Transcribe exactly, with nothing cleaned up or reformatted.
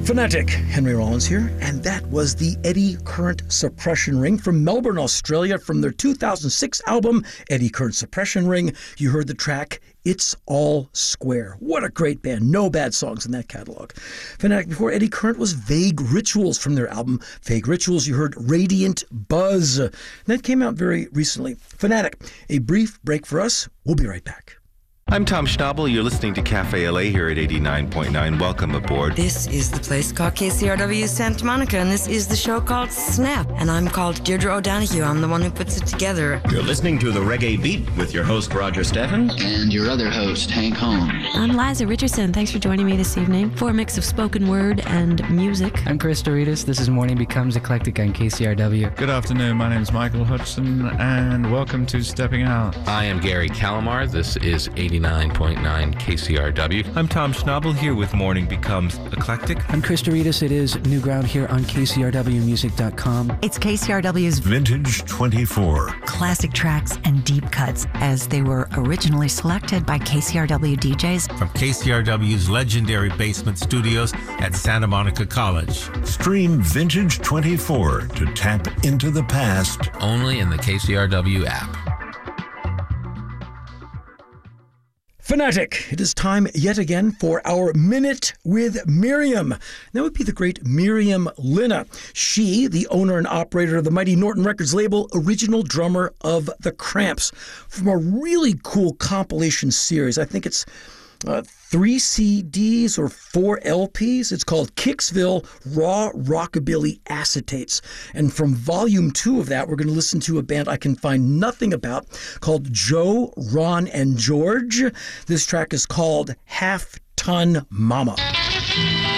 Fanatic, Henry Rollins here, and that was the Eddy Current Suppression Ring from Melbourne, Australia, from their two thousand six album, Eddy Current Suppression Ring. You heard the track, It's All Square. What a great band. No bad songs in that catalog. Fanatic before Eddy Current was Vague Rituals from their album, Vague Rituals. You heard Radiant Buzz. And that came out very recently. Fanatic, a brief break for us. We'll be right back. I'm Tom Schnabel. You're listening to Cafe L A here at eighty-nine point nine. Welcome aboard. This is the place called K C R W Santa Monica, and this is the show called Snap. And I'm called Deirdre O'Donoghue. I'm the one who puts it together. You're listening to The Reggae Beat with your host, Roger Steffens. And your other host, Hank Holmes. I'm Liza Richardson. Thanks for joining me this evening for a mix of spoken word and music. I'm Chris Doritas. This is Morning Becomes Eclectic on K C R W. Good afternoon. My name is Michael Hudson, and welcome to Stepping Out. I am Gary Calamar. This is eighty-nine point nine K C R W. I'm Tom Schnabel here with Morning Becomes Eclectic. I'm Chris Doritas. It is New Ground here on K C R W music dot com. It's K C R W's Vintage twenty-four. Classic tracks and deep cuts as they were originally selected by K C R W D Js. From K C R W's legendary basement studios at Santa Monica College. Stream Vintage twenty-four to tap into the past. Only in the K C R W app. Fanatic, it is time yet again for our Minute with Miriam. That would be the great Miriam Linna. She, the owner and operator of the Mighty Norton Records label, original drummer of The Cramps, from a really cool compilation series. I think it's uh, three C Ds or four L Ps. It's called Kicksville Raw Rockabilly Acetates. And from volume two of that, we're going to listen to a band I can find nothing about called Joe, Ron, and George. This track is called Half Ton Mama.